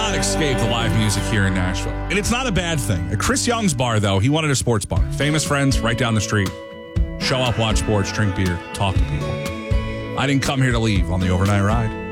cannot escape the live music here in Nashville. And it's not a bad thing. At Chris Young's bar, though, he wanted a sports bar. Famous friends right down the street. Show up, watch sports, drink beer, talk to people. I didn't come here to leave on the overnight ride.